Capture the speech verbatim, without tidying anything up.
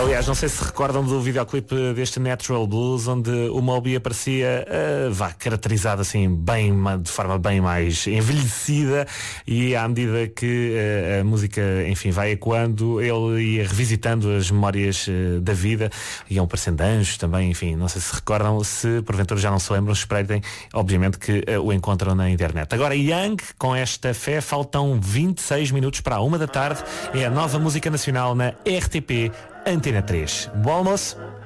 Aliás, não sei se recordam do videoclipe deste Natural Blues, onde o Moby aparecia, uh, vá, caracterizado assim, bem, de forma bem mais envelhecida, e à medida que uh, a música, enfim, vai ecoando, ele ia revisitando as memórias uh, da vida, iam parecendo anjos também, enfim, não sei se recordam, se porventura já não se lembram, espreitem, obviamente que uh, o encontram na internet. Agora, Young, com esta fé, faltam vinte e seis minutos para a uma da tarde, é a nova música nacional na R T P Antena três. Bom almoço.